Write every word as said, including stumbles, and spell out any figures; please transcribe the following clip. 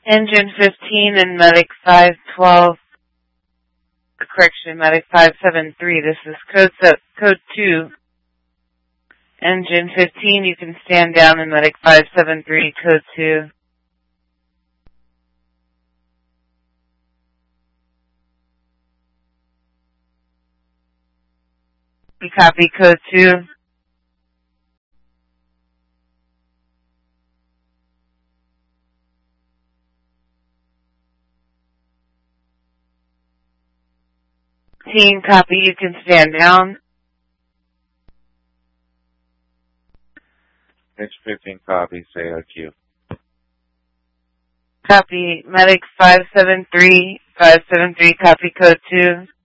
Engine fifteen and Medic five twelve, correction, Medic five seven three, this is code, set, code two. Engine fifteen, you can stand down in Medic five seven three, code two. You copy code two. Team, copy, you can stand down. Engine fifteen, copy, say O Q. Copy, Medic five seven three, five seven three, copy code two.